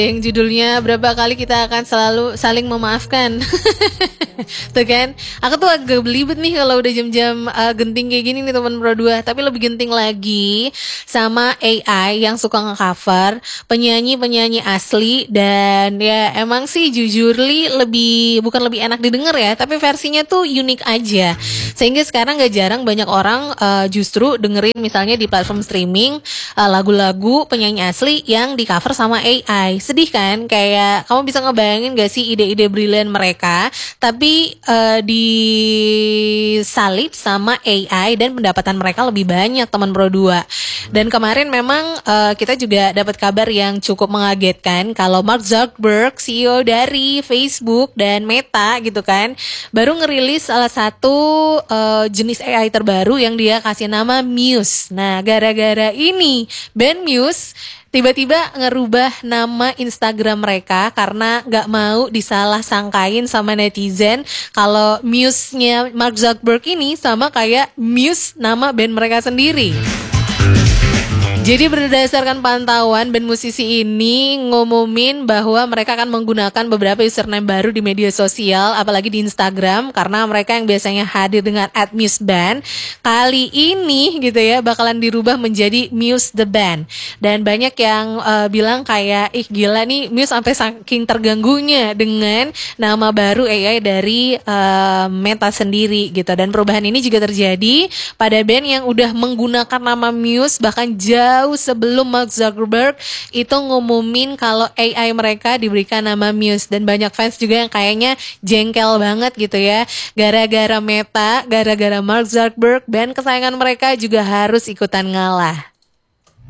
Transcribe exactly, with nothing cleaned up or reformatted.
yang judulnya berapa kali kita akan selalu saling memaafkan. Tuh kan, aku tuh agak belibet nih kalau udah jam-jam uh, genting kayak gini nih teman Pro dua. Tapi lebih genting lagi sama A I yang suka nge-cover penyanyi-penyanyi asli. Dan ya emang sih jujurly lebih, bukan lebih enak didengar ya, tapi versinya tuh unik aja. Sehingga sekarang gak jarang banyak orang uh, justru dengerin misalnya di platform streaming uh, lagu-lagu penyanyi asli yang di cover sama A I. Sedih kan? Kayak kamu bisa ngebayangin gak sih ide-ide brilian mereka, tapi uh, disalib sama A I dan pendapatan mereka lebih banyak teman Pro dua. Dan kemarin memang uh, kita juga dapat kabar yang cukup mengagetkan kalau Mark Zuckerberg, C E O dari Facebook dan Meta gitu kan, baru ngerilis salah satu uh, jenis A I terbaru yang dia kasih nama Muse. Nah, gara-gara ini band Muse tiba-tiba ngerubah nama Instagram mereka karena gak mau disalah sangkain sama netizen kalau Muse-nya Mark Zuckerberg ini sama kayak Muse nama band mereka sendiri. Jadi berdasarkan pantauan, band musisi ini ngumumin bahwa mereka akan menggunakan beberapa username baru di media sosial, apalagi di Instagram, karena mereka yang biasanya hadir dengan at Muse Band, kali ini gitu ya bakalan dirubah menjadi Muse The Band. Dan banyak yang uh, bilang kayak, ih gila nih Muse sampai saking terganggunya dengan nama baru A I dari uh, Meta sendiri gitu. Dan perubahan ini juga terjadi pada band yang udah menggunakan nama Muse bahkan jauh Jauh sebelum Mark Zuckerberg itu ngumumin kalau A I mereka diberikan nama Muse. Dan banyak fans juga yang kayaknya jengkel banget gitu ya, gara-gara Meta, gara-gara Mark Zuckerberg, band kesayangan mereka juga harus ikutan ngalah.